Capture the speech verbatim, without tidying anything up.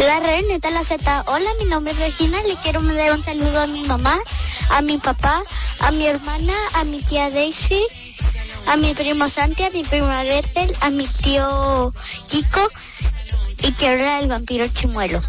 La Reineta la Z. Hola, mi nombre es Regina. Le quiero mandar un saludo a mi mamá, a mi papá, a mi hermana, a mi tía Daisy, a mi primo Santi, a mi prima Gretel, a mi tío Kiko y quiero hablar del vampiro Chimuelo.